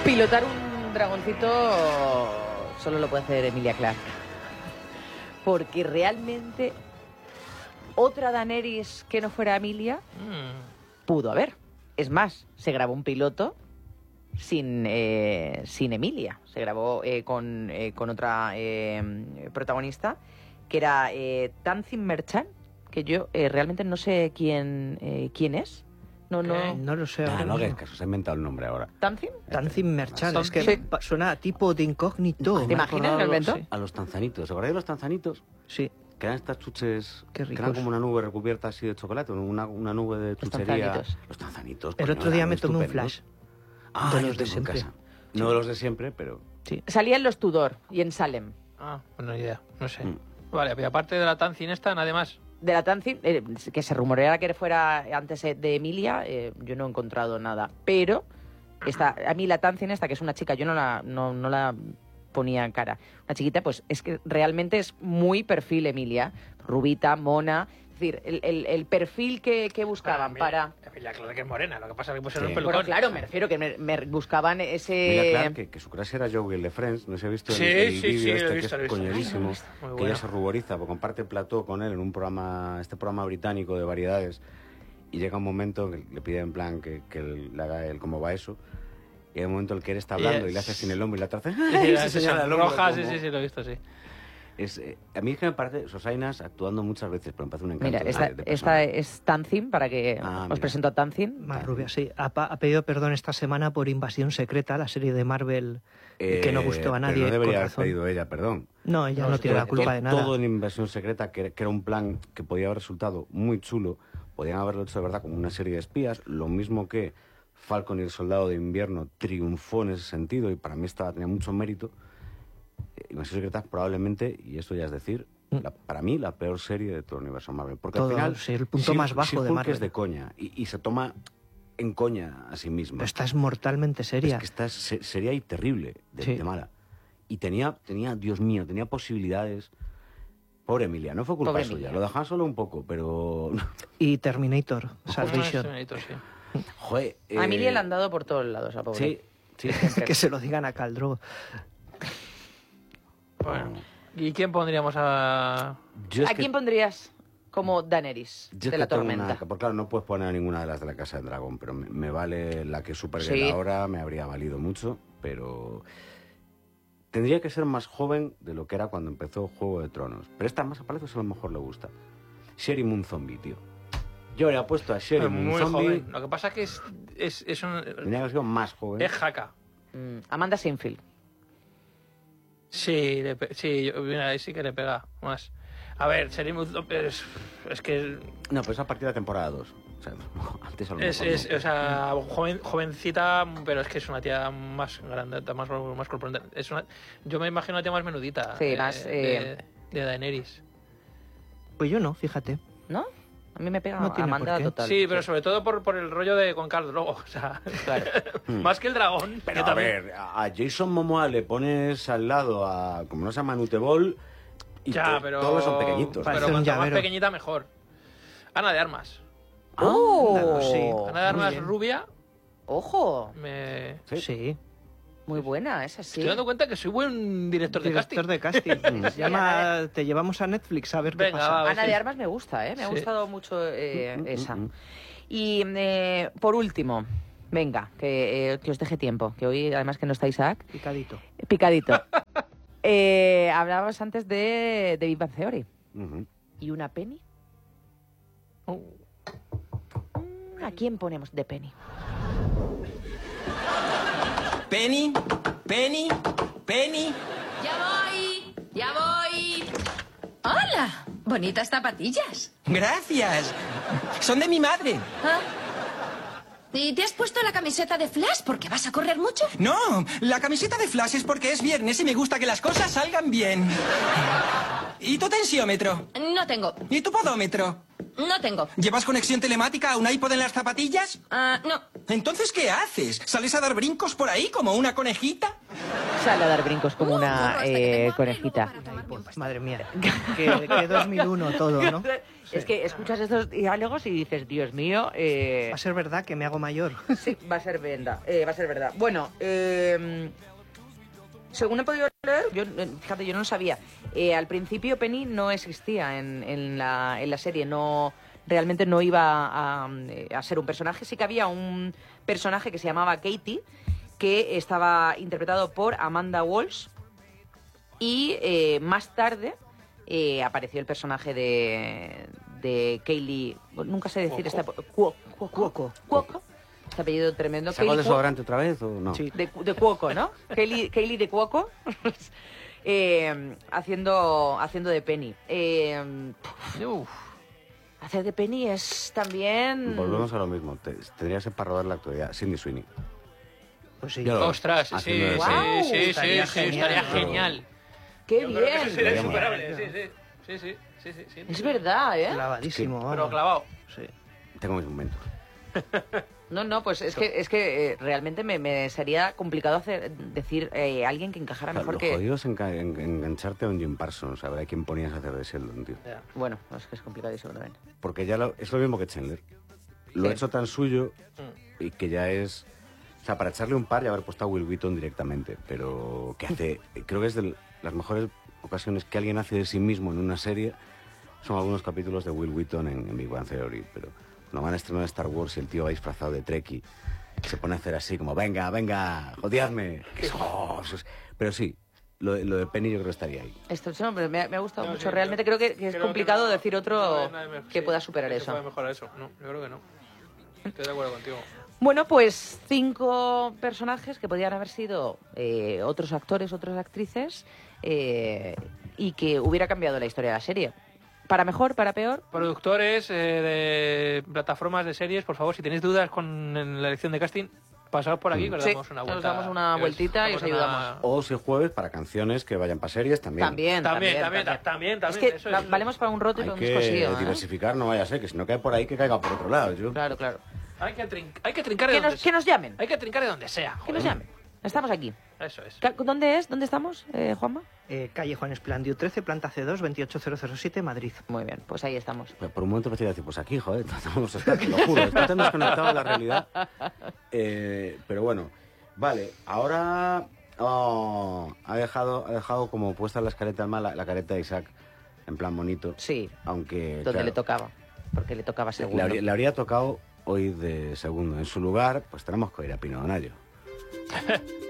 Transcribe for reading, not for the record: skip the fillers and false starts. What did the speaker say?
Pilotar un dragoncito solo lo puede hacer Emilia Clarke. Porque realmente otra Daenerys que no fuera Emilia pudo haber. Es más, se grabó un piloto sin Emilia. Se grabó con otra protagonista, que era Tamzin Merchant, que yo realmente no sé quién es. No lo sé. No, que se ha inventado el nombre ahora. ¿Tamzin? Tamzin Merchant, es que suena a tipo de incógnito. ¿Te imaginas que lo inventó? Sí. A los tanzanitos, ¿os acordáis de los tanzanitos? Sí. Que eran estas chuches, Qué que ricos. eran como una nube recubierta así de chocolate, una nube de chuchería. tanzanitos. Los tanzanitos. El coño, otro día eran me tomé un estupendos. flash de yo los de tengo en siempre. casa. No de los de siempre, pero... Sí. Salía en los Tudor y en Salem. Ah, bueno, idea, no sé. Vale, pero aparte de la Tamzin esta, nada más. De la Tamzin, que se rumoreara que fuera antes de Emilia, yo no he encontrado nada. Pero a mí la Tamzin esta, que es una chica, yo no la ponía en cara. Una chiquita, pues es que realmente es muy perfil Emilia. Rubita, mona. Es decir, el perfil que buscaban para... Emilia Clarke que es morena, lo que pasa es que puede ser Sí. un pelucón. Bueno, claro, me refiero que me buscaban ese... Mira, claro, que su crush era Joey de Friends, no sé si he visto Sí, el sí, vídeo lo he este visto, que lo he es visto. coñerísimo, Muy que bueno. ella se ruboriza, porque comparte plató con él en un programa, este programa británico de variedades, y llega un momento que le pide en plan que le haga él cómo va eso, y hay un momento en el que él está hablando y le hace sin el hombro y la otra hace... Sí, se señala el hombro roja, como- sí, lo he visto, sí. a mí es que me parece Sosainas actuando muchas veces, pero me parece un encanto. Mira, esta personaje. es Tamzin, para que Ah, os mira. presento a Tamzin. Más rubia, sí. Ha pedido perdón esta semana por Invasión Secreta, la serie de Marvel que no gustó a nadie. Pero no debería con haber razón. pedido ella, perdón. No, ella no tiene la culpa de nada. Todo en Invasión Secreta, que era un plan que podía haber resultado muy chulo, podían haberlo hecho de verdad como una serie de espías, lo mismo que Falcon y el Soldado de Invierno triunfó en ese sentido, y para mí tenía mucho mérito. Invasión Secreta probablemente, y esto ya es decir, para mí la peor serie de todo el universo Marvel. Porque Todo, al final sí, el punto más bajo de She-Hulk Marvel. es de coña, y se toma en coña a sí misma. Pero esta es mortalmente seria. Es que esta es seria y terrible, Sí. de mala. Y tenía, Dios mío, tenía posibilidades. Pobre Emilia, no fue culpa Pobre suya, Emilia. lo dejaban solo un poco, pero... Y Terminator, Salvation. Sí. Joder, A Emilia le han dado por todos lados, a pobre. Sí, sí. Que se lo digan a Caldro. Bueno, ¿y quién pondríamos a...? Yo es ¿A que- quién pondrías como Daenerys yo es de que la tengo tormenta? porque claro, no puedes poner a ninguna de las de la Casa del Dragón, pero me vale la que es Supergirl Sí. ahora, me habría valido mucho, pero... Tendría que ser más joven de lo que era cuando empezó Juego de Tronos. Pero esta más parece que a lo mejor le gusta. Sherry Moon Zombie, tío. Yo habría puesto a Sherry Moon Muy Zombie. joven. Lo que pasa es que es un... Tenía que haber sido más joven. Es jaca. Amanda Seinfeld. Sí, mira, ahí sí que le pega más. A ver, seríamos... Es que... No, pero es a partir de la temporada 2. O sea, antes a lo mejor no. O sea, jovencita, pero es que es una tía más grande, más corpulenta. Yo me imagino una tía más menudita. Sí, más, de Daenerys. Pues yo no, fíjate. ¿No? A mí me pega No tiene Amanda por qué. total. Sí, pero sobre todo por el rollo de con Khal Drogo, o sea, Claro. más que el dragón. Pero que a también- ver, a Jason Momoa le pones al lado a, como no se llama, Nutebol, y Ya, pero... todos son pequeñitos. Parece Pero un cuanto más llavero. pequeñita, mejor. Ana de Armas. ¡Oh! sí. Ana de Armas Muy bien. rubia, ¡Ojo! me... Sí. Muy buena, esa sí. Estoy dando cuenta que soy buen director de casting. Director de casting. Se llama, te llevamos a Netflix a ver qué Venga, pasa. va, a ver Ana si- de Armas me gusta, ¿eh? Me ha Sí. gustado mucho esa. Y por último, venga, que os deje tiempo, que hoy además que no está Isaac, Picadito. picadito. Hablábamos antes de Big Bang Theory. Ujú. ¿Y una Penny? ¿A quién ponemos de Penny? Penny, Penny, Penny. Ya voy. ¡Hola! Bonitas zapatillas. Gracias. Son de mi madre. ¿Ah? ¿Y te has puesto la camiseta de Flash porque vas a correr mucho? No, la camiseta de Flash es porque es viernes y me gusta que las cosas salgan bien. ¿Y tu tensiómetro? No tengo. ¿Y tu podómetro? No tengo. ¿Llevas conexión telemática a un iPod en las zapatillas? Ah, no. Entonces, ¿qué haces? ¿Sales a dar brincos por ahí como una conejita? Sale a dar brincos como una conejita. Madre mía, que 2001 todo, ¿no? Es que escuchas estos diálogos y dices, Dios mío... Va a ser verdad que me hago mayor. Sí, va a ser verdad. Bueno, según he podido leer, fíjate, yo no lo sabía. Al principio Penny no existía en la serie, realmente no iba a ser un personaje. Sí que había un personaje que se llamaba Katie, que estaba interpretado por Amanda Walsh, y más tarde apareció el personaje de Kaylee, nunca sé decir esta... Cuoco. Este apellido tremendo. ¿Sacó el desodorante otra vez o no? Sí, de Cuoco, ¿no? Kaylee de Cuoco, haciendo de Penny. Hacer de Penny es también... Volvemos a lo mismo. Tendría que ser para rodar la actualidad. Sidney Sweeney. Pues sí. Ostras, sí, Guau. estaría genial. ¡Qué Yo creo que bien! sería insuperable, sí. Es verdad, ¿eh? Clavadísimo. Pero vamos. clavado. Sí. Tengo mis momentos. No, pues es que realmente me sería complicado decir alguien que encajara mejor Lo que... jodido es engancharte a un Jim Parsons, a ver a quién ponías a hacer de Sheldon, tío. Ya. Bueno, es que es complicadísimo también. Porque ya es lo mismo que Chandler. Lo ha hecho tan suyo y que ya es... O sea, para echarle un par y haber puesto a Will Wheaton directamente, pero que hace... Creo que es de las mejores ocasiones que alguien hace de sí mismo en una serie son algunos capítulos de Will Wheaton en Big Bang Theory, pero cuando van a estrenar Star Wars y el tío va disfrazado de Trekkie, se pone a hacer así como, venga, jodiadme. Pero sí, lo de Penny yo creo que estaría ahí. Esto no, pero me ha gustado No, mucho. sí, Realmente creo que es complicado no, decir otro que sí, pueda superar que eso. pueda mejorar eso. No, yo creo que no. Estoy de acuerdo contigo. Bueno, pues 5 personajes que podrían haber sido otros actores, otras actrices, y que hubiera cambiado la historia de la serie. Para mejor, para peor. Productores de plataformas de series, por favor, si tenéis dudas con la elección de casting, pasad por aquí, que os Sí, damos una os vuelta. damos una vueltita y os ayudamos. O si jueves para canciones que vayan para series también. También. Es que eso es. valemos para un roto y Hay para un que descosido, ¿eh? diversificar, no vaya a ser, que si no cae por ahí, que caiga por otro lado. Claro. Hay que trincar de donde Que nos llamen. Hay que trincar de donde sea. Que nos joder. llamen. Estamos aquí. Eso es. ¿Dónde es? ¿Dónde estamos, Juanma? Calle Juan Esplandiu 13, planta C2, 28007, Madrid. Muy bien, pues ahí estamos. Por un momento pensé decir, pues aquí, joder, vamos a estar, te lo juro, está tan desconectado de la realidad. Pero bueno, vale, ahora ha dejado como puesta en la escaleta al mal la careta de Isaac, en plan bonito. Sí, Aunque, donde claro, le tocaba. Porque le tocaba segundo. le habría tocado hoy de segundo. En su lugar, pues tenemos que ir a Pino Donaggio.